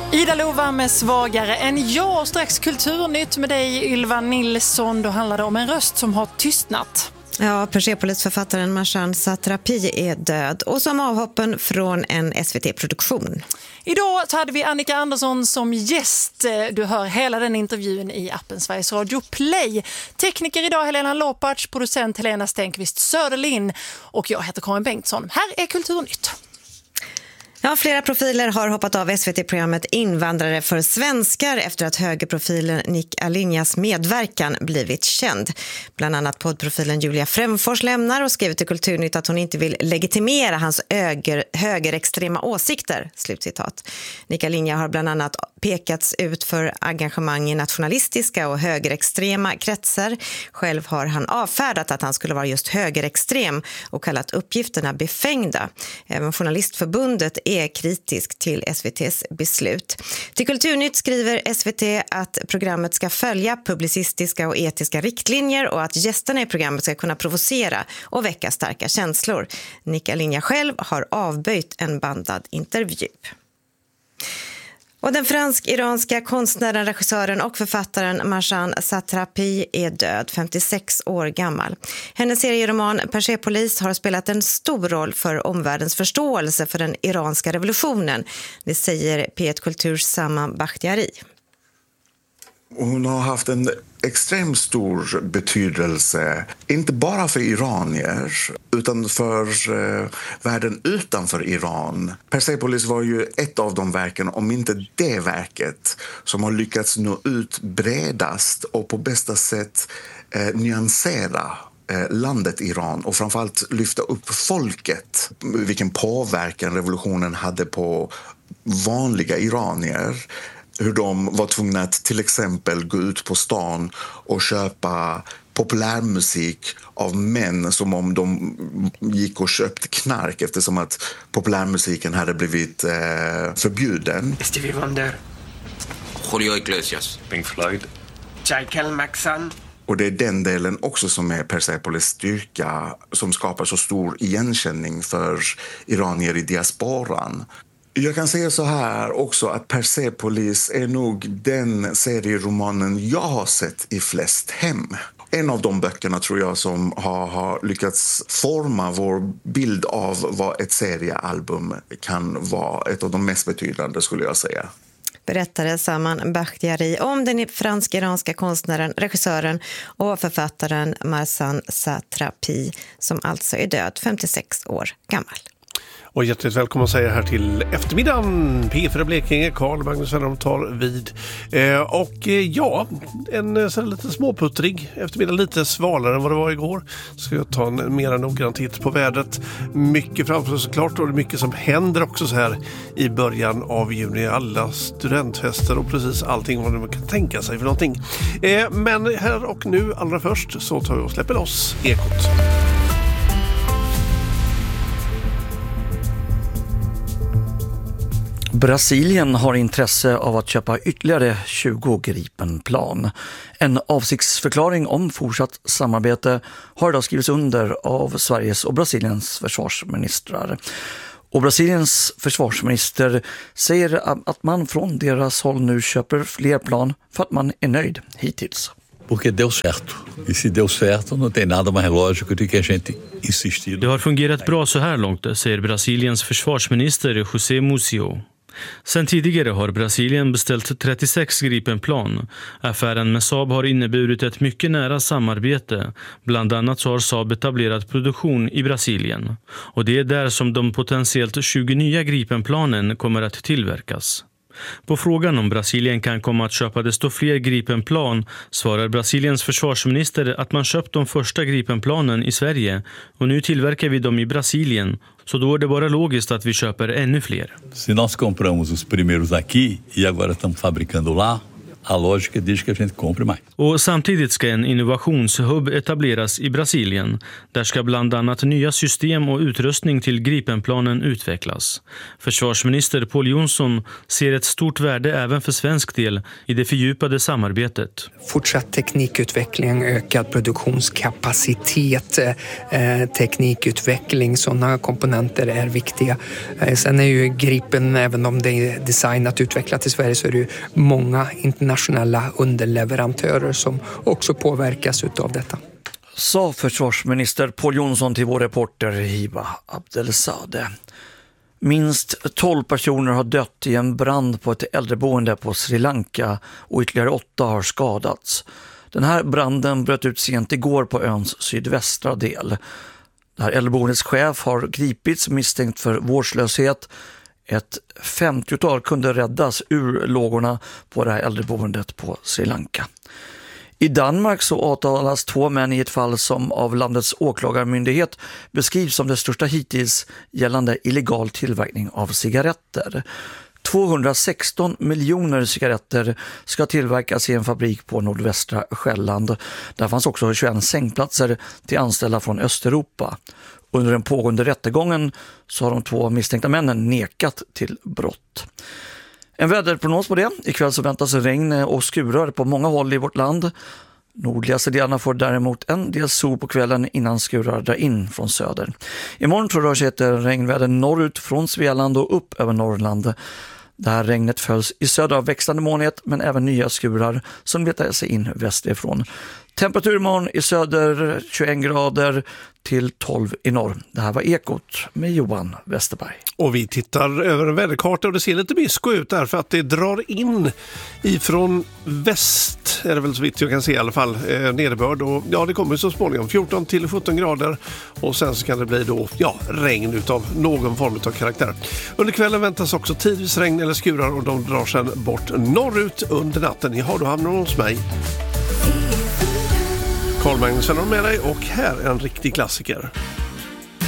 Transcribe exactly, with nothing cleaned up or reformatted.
Ida Lova med Svagare än jag. Strax kulturnytt med dig, Ylva Nilsson. Då handlar det om en röst som har tystnat. Ja, Persepolis-författaren Marjan Satrapi är död och som avhoppen från en S V T-produktion. Idag hade vi Annika Andersson som gäst. Du hör hela den intervjun i appen Sveriges Radio Play. Tekniker idag Helena Lopac, producent Helena Stenqvist Söderlin och jag heter Karin Bengtsson. Här är Kulturnytt. Ja, flera profiler har hoppat av S V T-programmet Invandrare för svenskar efter att högerprofilen Nick Alinjas medverkan blivit känd. Bland annat poddprofilen Julia Främfors lämnar och skriver till Kulturnytt att hon inte vill legitimera hans höger, högerextrema åsikter. Slutcitat. Nick Alinja har bland annat pekats ut för engagemang i nationalistiska och högerextrema kretsar. Själv har han avfärdat att han skulle vara just högerextrem och kallat uppgifterna befängda. Även Journalistförbundet är kritisk till S V T:s beslut. Till Kulturnytt skriver S V T att programmet ska följa publicistiska och etiska riktlinjer och att gästerna i programmet ska kunna provocera och väcka starka känslor. Nick Alinja själv har avböjt en bandad intervju. Och den fransk-iranska konstnären, regissören och författaren Marjan Satrapi är död, femtiosex år gammal. Hennes serieroman Persepolis har spelat en stor roll för omvärldens förståelse för den iranska revolutionen. Det säger P ett Kulturs Saman Bakhtiari. Hon har haft en extremt stor betydelse, inte bara för iranier utan för eh, världen utanför Iran. Persepolis var ju ett av de verken, om inte det verket, som har lyckats nå ut bredast och på bästa sätt eh, nyansera eh, landet Iran och framförallt lyfta upp folket. Vilken påverkan revolutionen hade på vanliga iranier. Hur de var tvungna att till exempel gå ut på stan och köpa populärmusik av män som om de gick och köpte knark eftersom att populärmusiken hade blivit eh, förbjuden. Stevie Wonder, Julio Iglesias, Pink Floyd, Michael Jackson. Och det är den delen också som är Persepolis styrka som skapar så stor igenkänning för iranier i diasporan. Jag kan säga så här också att Persepolis är nog den serieromanen jag har sett i flest hem. En av de böckerna tror jag som har, har lyckats forma vår bild av vad ett seriealbum kan vara. Ett av de mest betydande skulle jag säga. Berättade Saman Bakhtiari om den fransk-iranska konstnären, regissören och författaren Marjan Satrapi som alltså är död, femtiosex år gammal. Och hjärtligt välkommen säger här till eftermiddagen. P fyra Blekinge, Carl Magnus Wennerholm tar vid. Eh, och eh, ja, en så lite småputtrig eftermiddag, lite svalare än vad det var igår. Ska jag ta en mer noggrann titt på vädret. Mycket framför såklart och mycket som händer också så här i början av juni. Alla studentfester och precis allting vad man kan tänka sig för någonting. Eh, men här och nu allra först så tar vi och släpper loss Ekot. Brasilien har intresse av att köpa ytterligare tjugo Gripenplan. En avsiktsförklaring om fortsatt samarbete har idag skrivits under av Sveriges och Brasiliens försvarsministrar. Och Brasiliens försvarsminister säger att man från deras håll nu köper fler plan för att man är nöjd hittills. Porque deu certo. E se deu certo, não tem nada mais lógico do que a gente insistir. Det har fungerat bra så här långt, säger Brasiliens försvarsminister José Musio. Sen tidigare har Brasilien beställt trettiosex Gripenplan. Affären med Saab har inneburit ett mycket nära samarbete. Bland annat så har Saab etablerat produktion i Brasilien. Och det är där som de potentiellt tjugo nya Gripenplanen kommer att tillverkas. På frågan om Brasilien kan komma att köpa desto fler Gripenplan svarar Brasiliens försvarsminister att man köpt de första Gripenplanen i Sverige och nu tillverkar vi dem i Brasilien, så då är det bara logiskt att vi köper ännu fler. Se nós compramos os primeiros aqui e agora estamos fabricando lá, a lógica diz que a gente compre mais. Och samtidigt ska en innovationshubb etableras i Brasilien. Där ska bland annat nya system och utrustning till Gripenplanen utvecklas. Försvarsminister Pål Jonson ser ett stort värde även för svensk del i det fördjupade samarbetet. Fortsatt teknikutveckling, ökad produktionskapacitet, eh, teknikutveckling, sådana komponenter är viktiga. Eh, sen är ju Gripen, även om det är designat och utvecklat i Sverige, så är det ju många internationella underleverantörer som också påverkas utav detta. Sa försvarsminister Pål Jonson till vår reporter Hiba Abdelzadeh. Minst tolv personer har dött i en brand på ett äldreboende på Sri Lanka och ytterligare åtta har skadats. Den här branden bröt ut sent igår på öns sydvästra del. Det här äldreboendets chef har gripits misstänkt för vårdslöshet. Ett femtiotal kunde räddas ur lågorna på det här äldreboendet på Sri Lanka. I Danmark så åtalas två män i ett fall som av landets åklagarmyndighet beskrivs som det största hittills gällande illegal tillverkning av cigaretter. tvåhundrasexton miljoner cigaretter ska tillverkas i en fabrik på nordvästra Själland. Där fanns också tjugoett sängplatser till anställda från Östeuropa. Under den pågående rättegången så har de två misstänkta männen nekat till brott. En väderprognos på det. Ikväll så väntas regn och skurar på många håll i vårt land. Nordligaste delarna får däremot en del sol på kvällen innan skurar drar in från söder. Imorgon tror det sig ett regnväder norrut från Svealand och upp över Norrland. Det här regnet följs i söder av växlande molnighet men även nya skurar som letar sig in västerifrån. Temperatur imorgon i söder tjugoett grader till tolv i norr. Det här var Ekot med Johan Westerberg. Och vi tittar över en väderkarta och det ser lite mysko ut där för att det drar in ifrån väst, är det väl så vitt jag kan se i alla fall, eh, nederbörd. Och ja, det kommer så småningom fjorton till sjutton grader och sen så kan det bli då, ja, regn utav någon form av karaktär. Under kvällen väntas också tidvis regn eller skurar och de drar sedan bort norrut under natten. Ja, då hamnar de hos mig. Carl Magnusson med dig och här är en riktig klassiker.